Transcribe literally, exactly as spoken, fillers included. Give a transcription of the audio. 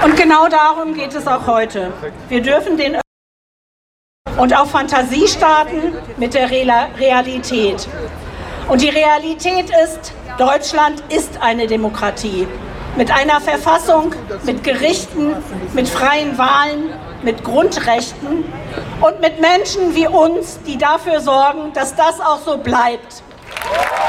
Und genau darum geht es auch heute. Wir dürfen den und auf Fantasie starten mit der Realität. Und die Realität ist, Deutschland ist eine Demokratie. Mit einer Verfassung, mit Gerichten, mit freien Wahlen, mit Grundrechten und mit Menschen wie uns, die dafür sorgen, dass das auch so bleibt.